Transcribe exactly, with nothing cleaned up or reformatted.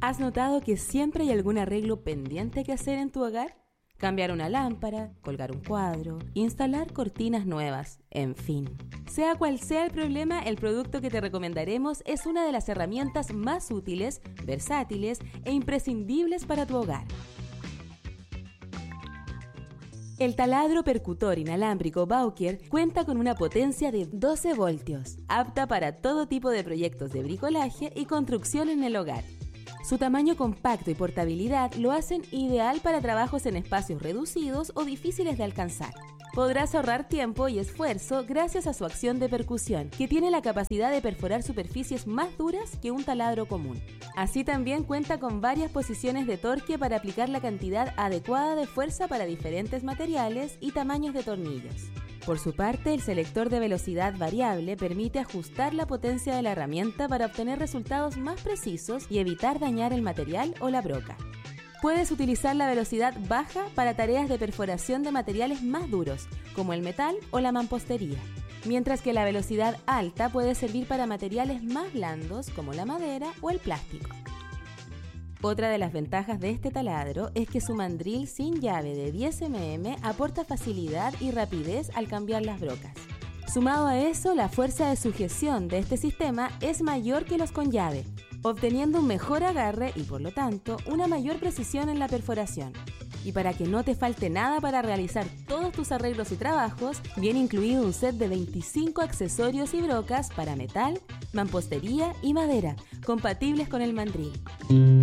¿Has notado que siempre hay algún arreglo pendiente que hacer en tu hogar? Cambiar una lámpara, colgar un cuadro, instalar cortinas nuevas, en fin. Sea cual sea el problema, el producto que te recomendaremos es una de las herramientas más útiles, versátiles e imprescindibles para tu hogar. El taladro percutor inalámbrico Bauker cuenta con una potencia de doce voltios, apta para todo tipo de proyectos de bricolaje y construcción en el hogar. Su tamaño compacto y portabilidad lo hacen ideal para trabajos en espacios reducidos o difíciles de alcanzar. Podrás ahorrar tiempo y esfuerzo gracias a su acción de percusión, que tiene la capacidad de perforar superficies más duras que un taladro común. Así también cuenta con varias posiciones de torque para aplicar la cantidad adecuada de fuerza para diferentes materiales y tamaños de tornillos. Por su parte, el selector de velocidad variable permite ajustar la potencia de la herramienta para obtener resultados más precisos y evitar dañar el material o la broca. Puedes utilizar la velocidad baja para tareas de perforación de materiales más duros, como el metal o la mampostería, mientras que la velocidad alta puede servir para materiales más blandos, como la madera o el plástico. Otra de las ventajas de este taladro es que su mandril sin llave de diez milímetros aporta facilidad y rapidez al cambiar las brocas. Sumado a eso, la fuerza de sujeción de este sistema es mayor que los con llave, obteniendo un mejor agarre y, por lo tanto, una mayor precisión en la perforación. Y para que no te falte nada para realizar todos tus arreglos y trabajos, viene incluido un set de veinticinco accesorios y brocas para metal, mampostería y madera, compatibles con el mandril.